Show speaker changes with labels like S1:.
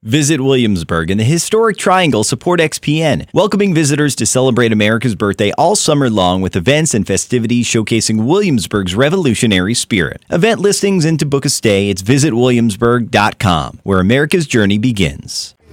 S1: Visit Williamsburg and the historic Triangle support XPN, welcoming visitors to celebrate America's birthday all summer long with events and festivities showcasing Williamsburg's revolutionary spirit. Event listings and to book a stay, it's visitwilliamsburg.com, where America's journey begins.